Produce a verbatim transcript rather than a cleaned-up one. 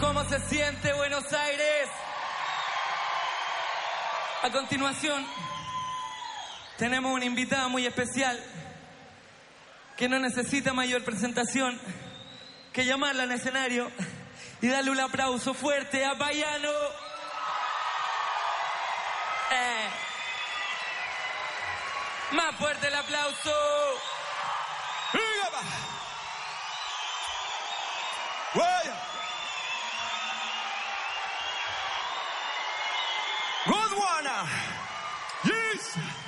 ¿Cómo se siente Buenos Aires? A continuación, tenemos una invitada muy especial que no necesita mayor presentación que llamarla al escenario y darle un aplauso fuerte a Baiano. Eh. Más fuerte el aplauso. Good one. Yes.